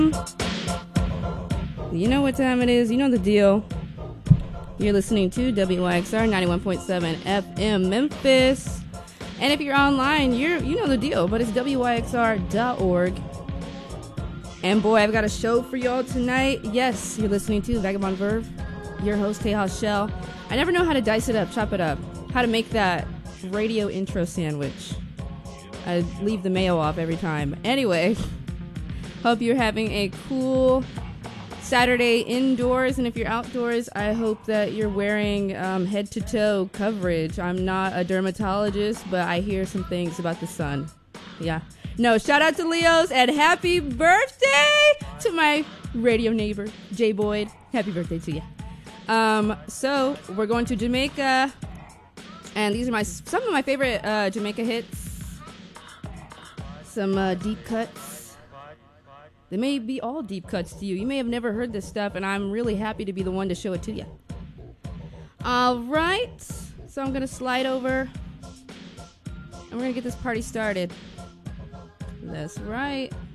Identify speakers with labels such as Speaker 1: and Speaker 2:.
Speaker 1: You know what time it is. You know the deal. You're listening to WYXR 91.7 FM Memphis. And if you're online, you know the deal, but it's WYXR.org. And boy, I've got a show for y'all tonight. Yes, you're listening to Vagabond Verve, your host, Tejas Shell. I never know how to dice it up, chop it up, how to make that radio intro sandwich. I leave the mayo off every time. Anyway, hope you're having a cool Saturday indoors, and if you're outdoors, I hope that you're wearing head-to-toe coverage. I'm not a dermatologist, but I hear some things about the sun. Yeah. No, shout out to Leos, and happy birthday to my radio neighbor, Jay Boyd. Happy birthday to you. So, we're going to Jamaica, and these are some of my favorite Jamaica hits. Some deep cuts. They may be all deep cuts to you. You may have never heard this stuff, and I'm really happy to be the one to show it to you. All right. So I'm going to slide over, and we're going to get this party started. That's right.